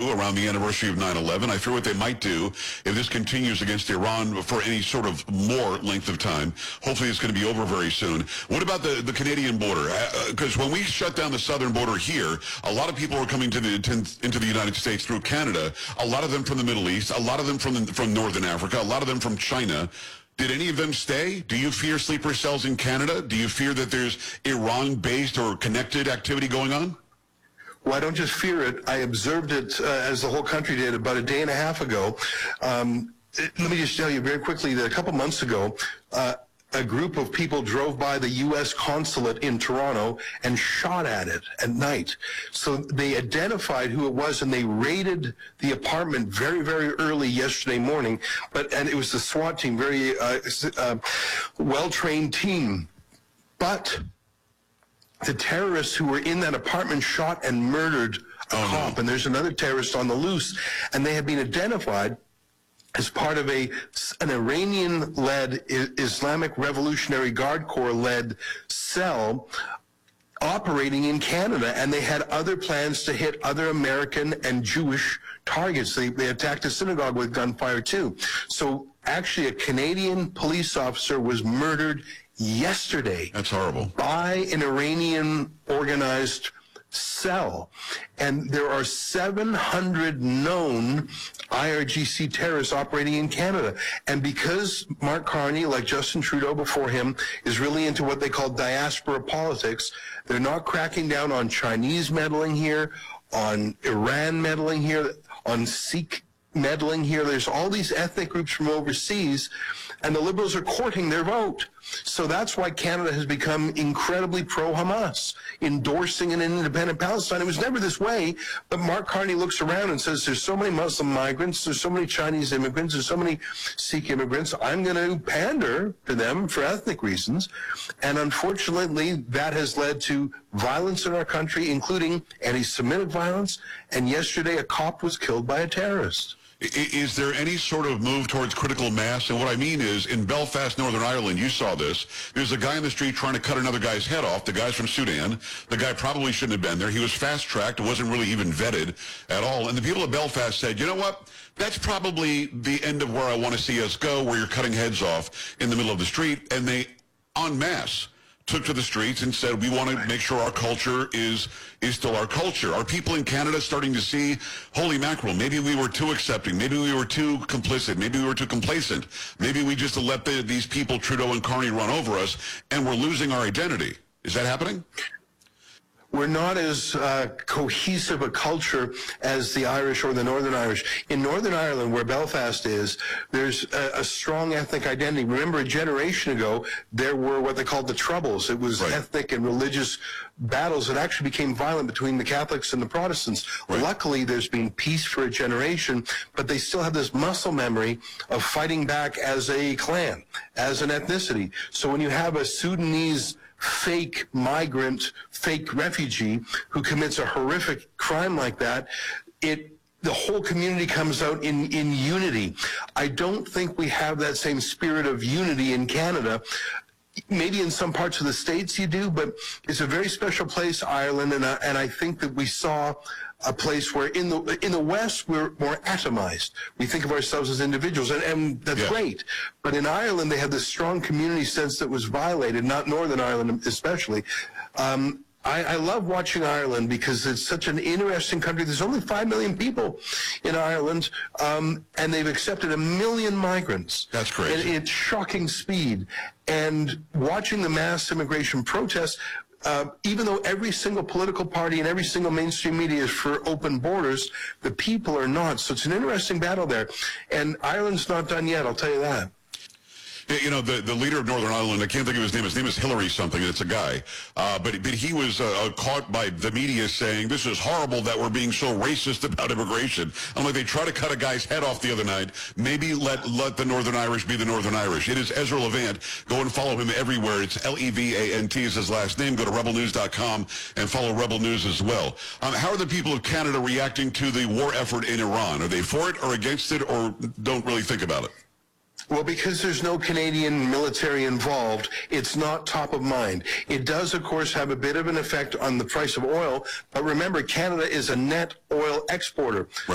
around the anniversary of 9/11. I fear what they might do if this continues against Iran for any sort of more length of time. Hopefully it's going to be over very soon. What about the Canadian border? Because when we shut down the southern border here, a lot of people are coming into the United States through Canada, a lot of them from the Middle East, a lot of them from Northern Africa, a lot of them from China. Did any of them stay? Do you fear sleeper cells in Canada? Do you fear that there's Iran-based or connected activity going on? Well, I don't just fear it. I observed it as the whole country did about a day and a half ago. Let me just tell you very quickly that a couple months ago, a group of people drove by the U.S. consulate in Toronto and shot at it at night. So they identified who it was, and they raided the apartment very, very early yesterday morning. And it was the SWAT team, very well-trained team. But the terrorists who were in that apartment shot and murdered a cop, and there's another terrorist on the loose, and they have been identified as part of an Iranian-led Islamic Revolutionary Guard Corps-led cell operating in Canada, and they had other plans to hit other American and Jewish targets. They attacked a synagogue with gunfire too. So actually a Canadian police officer was murdered yesterday. That's horrible. By an Iranian organized cell. And there are 700 known IRGC terrorists operating in Canada. And because Mark Carney, like Justin Trudeau before him, is really into what they call diaspora politics, they're not cracking down on Chinese meddling here, on Iran meddling here, on Sikh meddling here. There's all these ethnic groups from overseas, and the Liberals are courting their vote. So that's why Canada has become incredibly pro-Hamas, endorsing an independent Palestine. It was never this way, but Mark Carney looks around and says, there's so many Muslim migrants, there's so many Chinese immigrants, there's so many Sikh immigrants, I'm going to pander to them for ethnic reasons. And unfortunately, that has led to violence in our country, including anti-Semitic violence, and yesterday a cop was killed by a terrorist. Is there any sort of move towards critical mass? And what I mean is, in Belfast, Northern Ireland, you saw this. There's a guy in the street trying to cut another guy's head off. The guy's from Sudan. The guy probably shouldn't have been there. He was fast-tracked. It wasn't really even vetted at all. And the people of Belfast said, you know what? That's probably the end of where I want to see us go, where you're cutting heads off in the middle of the street. And they, en masse, took to the streets and said, we want to make sure our culture is still our culture. Are people in Canada starting to see, holy mackerel, maybe we were too accepting, maybe we were too complicit, maybe we were too complacent, maybe we just let these people, Trudeau and Carney, run over us, and we're losing our identity. Is that happening? We're not as cohesive a culture as the Irish or the Northern Irish. In Northern Ireland, where Belfast is, there's a strong ethnic identity. Remember, a generation ago, there were what they called the Troubles. It was ethnic and religious battles that actually became violent between the Catholics and the Protestants. Luckily, there's been peace for a generation, but they still have this muscle memory of fighting back as a clan, as an ethnicity. So when you have a Sudanese fake migrant, fake refugee who commits a horrific crime like that, the whole community comes out in unity. I don't think we have that same spirit of unity in Canada. Maybe in some parts of the States you do, but it's a very special place, Ireland, and I think that we saw a place where in the West we're more atomized. We think of ourselves as individuals, and that's great. But in Ireland they had this strong community sense that was violated, not Northern Ireland especially. I love watching Ireland because it's such an interesting country. There's only 5 million people in Ireland, and they've accepted 1 million migrants. That's crazy. At shocking speed. And watching the mass immigration protests, even though every single political party and every single mainstream media is for open borders, the people are not. So it's an interesting battle there. And Ireland's not done yet, I'll tell you that. You know, the leader of Northern Ireland, I can't think of his name. His name is Hillary something, and it's a guy. But he was caught by the media saying, this is horrible that we're being so racist about immigration. I'm like, they try to cut a guy's head off the other night. Maybe let the Northern Irish be the Northern Irish. It is Ezra Levant. Go and follow him everywhere. It's Levant is his last name. Go to rebelnews.com and follow Rebel News as well. How are the people of Canada reacting to the war effort in Iran? Are they for it or against it, or don't really think about it? Well, because there's no Canadian military involved, it's not top of mind. It does, of course, have a bit of an effect on the price of oil, but remember, Canada is a net oil exporter.